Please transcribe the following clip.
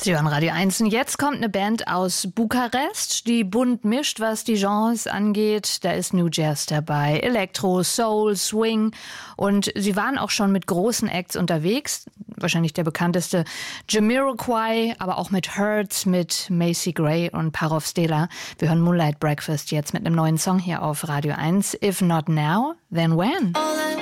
Sie hören Radio 1 und jetzt kommt eine Band aus Bukarest, die bunt mischt, was die Genres angeht. Da ist New Jazz dabei, Elektro, Soul, Swing und sie waren auch schon mit großen Acts unterwegs. Wahrscheinlich der bekannteste Jamiroquai, aber auch mit Hurts, mit Macy Gray und Parov Stela. Wir hören Moonlight Breakfast jetzt mit einem neuen Song hier auf Radio 1. If not now, then when?